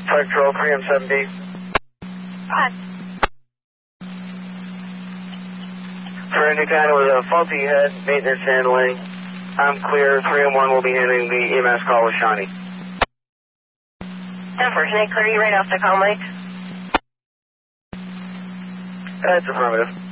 Flight Control 3M7B. Hi. For Indiana with a faulty head, maintenance handling. I'm clear. 3M1 will be handling the EMS call with Shawnee. 10-4, can I clear you right off the comm lake? That's affirmative.